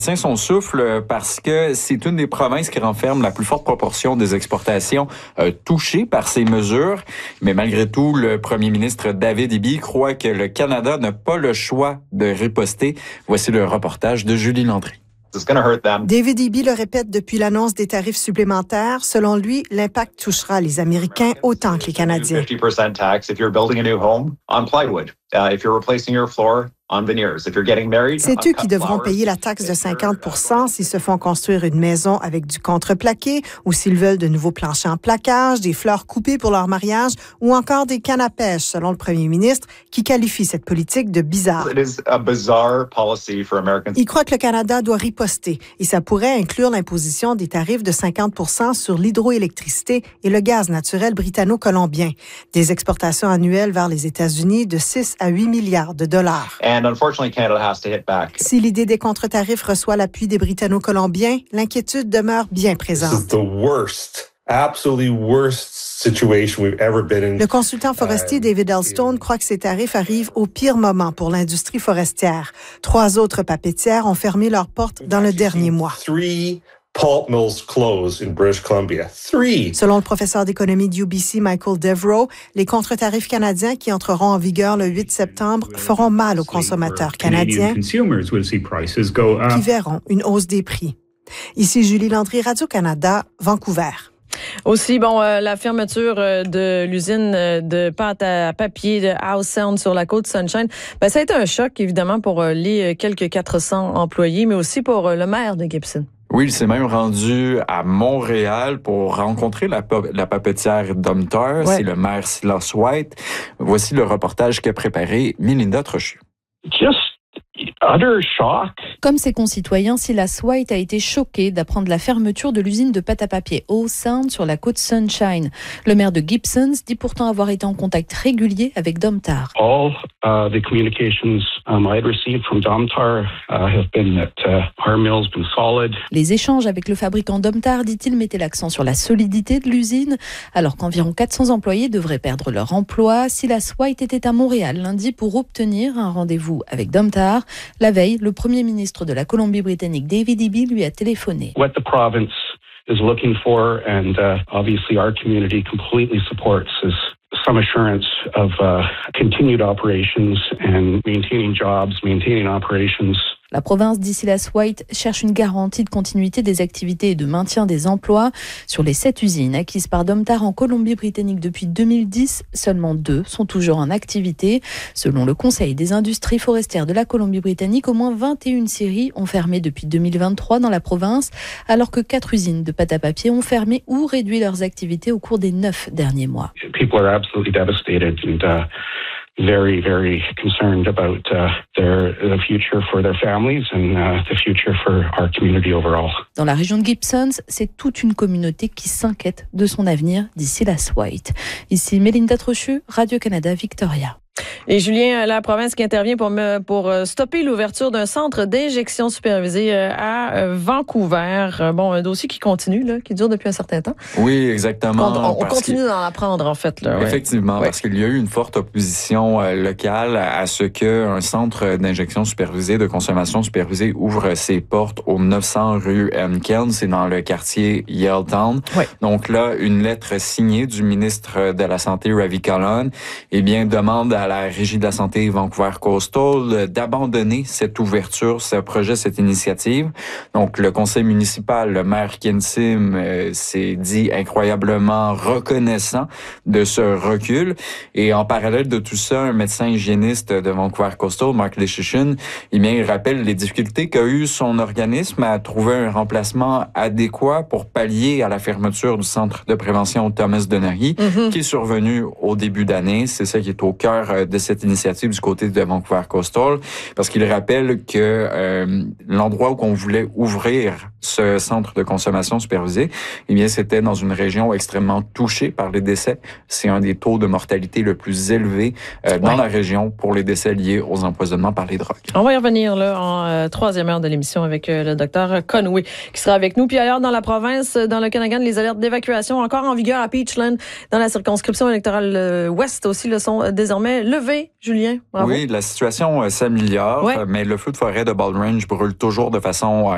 tient son souffle parce que c'est une des provinces qui renferme la plus forte proportion des exportations touchées par ces mesures. Mais malgré tout, le premier ministre David Eby croit que le Canada n'a pas le choix de riposter. Voici le reportage de Julie Landry. David Eby le répète depuis l'annonce des tarifs supplémentaires. Selon lui, l'impact touchera les Américains autant que les Canadiens. 50% tax if you're building a new home on plywood. If you're replacing your floor on veneers. If you're getting married. C'est eux qui devront payer la taxe de 50% s'ils se font construire une maison avec du contreplaqué ou s'ils veulent de nouveaux planchers en plaquage, des fleurs coupées pour leur mariage ou encore des cannes à pêche, selon le premier ministre, qui qualifie cette politique de bizarre. It is a bizarre policy for Americans. Il croit que le Canada doit riposter et ça pourrait inclure l'imposition des tarifs de 50% sur l'hydroélectricité et le gaz naturel britanno-colombien. Des exportations annuelles vers les États-Unis de 6 à 8 milliards de dollars. And unfortunately, Canada has to hit back. Si l'idée des contre-tarifs reçoit l'appui des Britanno-Colombiens, l'inquiétude demeure bien présente. This is the worst, absolutely worst situation we've ever been in. Le consultant forestier David Elstone croit que ces tarifs arrivent au pire moment pour l'industrie forestière. 3 autres papetières ont fermé leurs portes dans le dernier mois. 3 pulp mills closed in British Columbia. 3. Selon le professeur d'économie de UBC, Michael Devereaux, les contre-tarifs canadiens qui entreront en vigueur le 8 septembre feront mal aux consommateurs canadiens qui verront une hausse des prix. Ici Julie Landry, Radio-Canada, Vancouver. Aussi, la fermeture de l'usine de pâte à papier de Howe Sound sur la côte Sunshine, ça a été un choc, évidemment, pour les quelques 400 employés, mais aussi pour le maire de Gibson. Oui, il s'est même rendu à Montréal pour rencontrer la papetière Domtar. Ouais. C'est le maire Silas White. Voici le reportage qu'a préparé Mélinda Trochu. Comme ses concitoyens, Silas White a été choqué d'apprendre la fermeture de l'usine de pâte à papier Howe Sound sur la côte Sunshine. Le maire de Gibson dit pourtant avoir été en contact régulier avec Domtar. All the communications I had received from Domtar have been that our mill's been solid. Les échanges avec le fabricant Domtar, dit-il, mettaient l'accent sur la solidité de l'usine. Alors qu'environ 400 employés devraient perdre leur emploi, Silas White était à Montréal lundi pour obtenir un rendez-vous avec Domtar. La veille, le premier ministre de la Colombie-Britannique, David Eby, lui a téléphoné. What the province is looking for, and obviously our community completely supports, is some assurance of continued operations and maintaining jobs, maintaining operations. La province, dit Silas White, cherche une garantie de continuité des activités et de maintien des emplois. Sur les 7 usines acquises par Domtar en Colombie-Britannique depuis 2010, seulement 2 sont toujours en activité. Selon le Conseil des industries forestières de la Colombie-Britannique, au moins 21 scieries ont fermé depuis 2023 dans la province, alors que 4 usines de pâte à papier ont fermé ou réduit leurs activités au cours des 9 derniers mois. People are absolutely devastated and very, very concerned about the future for their families and the future for our community overall. Dans la région de Gibson, c'est toute une communauté qui s'inquiète de son avenir, dit Silas White. Ici Mélinda Trochu, Radio-Canada, Victoria. Et Julien, la province qui intervient pour stopper l'ouverture d'un centre d'injection supervisée à Vancouver. Un dossier qui continue, là, qui dure depuis un certain temps. Oui, exactement. On continue d'en apprendre, en fait. Là, effectivement, ouais. Parce qu'il y a eu une forte opposition locale à ce qu'un centre d'injection supervisée, de consommation supervisée, ouvre ses portes au 900 rue Kern. C'est dans le quartier Yaletown. Ouais. Donc là, une lettre signée du ministre de la Santé, Ravi Kahlon, demande à la Régie de la santé Vancouver Coastal d'abandonner cette ouverture, ce projet, cette initiative. Donc, le conseil municipal, le maire Ken Sim, s'est dit incroyablement reconnaissant de ce recul. Et en parallèle de tout ça, un médecin hygiéniste de Vancouver Coastal, Mark Leschichin, il rappelle les difficultés qu'a eu son organisme à trouver un remplacement adéquat pour pallier à la fermeture du centre de prévention Thomas Denery, qui est survenu au début d'année. C'est ça qui est au cœur de cette initiative du côté de Vancouver Coastal, parce qu'il rappelle que l'endroit où on voulait ouvrir ce centre de consommation supervisée, c'était dans une région extrêmement touchée par les décès. C'est un des taux de mortalité le plus élevé dans la région pour les décès liés aux empoisonnements par les drogues. On va y revenir là en troisième heure de l'émission avec le docteur Conway qui sera avec nous. Puis ailleurs dans la province, dans le Okanagan, les alertes d'évacuation encore en vigueur à Peachland, dans la circonscription électorale ouest aussi, sont désormais levées. Julien, bravo. Oui, la situation s'améliore, mais le feu de forêt de Bald Range brûle toujours de façon